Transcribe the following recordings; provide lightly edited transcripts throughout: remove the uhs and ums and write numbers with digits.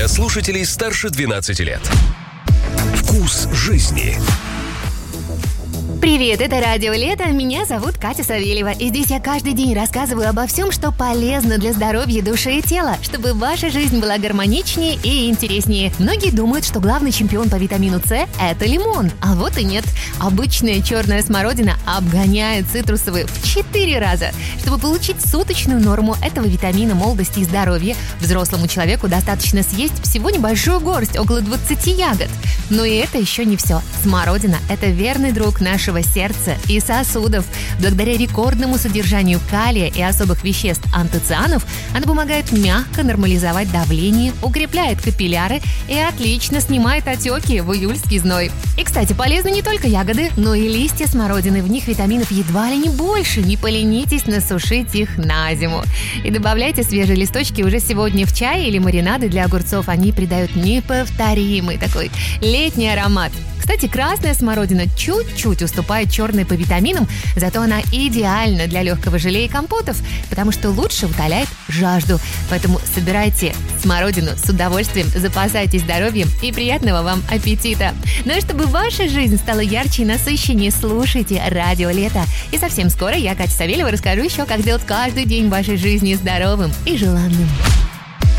для слушателей старше 12 лет. Вкус жизни. Привет, это Радио Лето, меня зовут Катя Савельева, и здесь я каждый день рассказываю обо всем, что полезно для здоровья души и тела, чтобы ваша жизнь была гармоничнее и интереснее. Многие думают, что главный чемпион по витамину С – это лимон, а вот и нет. Обычная черная смородина обгоняет цитрусовые в 4 раза. Чтобы получить суточную норму этого витамина молодости и здоровья, взрослому человеку достаточно съесть всего небольшую горсть, около 20 ягод. Но и это еще не все. Смородина – это верный друг нашего сердца и сосудов. Благодаря рекордному содержанию калия и особых веществ антоцианов она помогает мягко нормализовать давление, укрепляет капилляры и отлично снимает отеки в июльский зной. И, кстати, полезны не только ягоды, но и листья смородины. В них витаминов едва ли не больше. Не поленитесь насушить их на зиму. И добавляйте свежие листочки уже сегодня в чай или маринады для огурцов. Они придают неповторимый такой летний аромат. Кстати, красная смородина чуть-чуть уступает черной по витаминам, зато она идеальна для легкого желе и компотов, потому что лучше утоляет жажду. Поэтому собирайте смородину с удовольствием, запасайтесь здоровьем и приятного вам аппетита. Ну и чтобы ваша жизнь стала ярче и насыщеннее, слушайте Радио Лето. И совсем скоро я, Катя Савельева, расскажу еще, как сделать каждый день вашей жизни здоровым и желанным.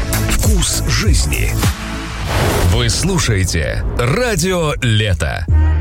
Вкус жизни. Вы слушаете Радио Лето.